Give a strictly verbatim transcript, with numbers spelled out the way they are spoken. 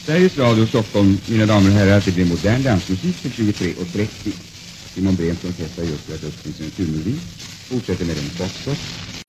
Sveriges Radio Stockholm, mina damer och herrar, att det blir modern dansmusik till tjugotre och trettio. Simon Bremsson testar just att upp sin centurmelodi. Fortsätter med en foxtrot.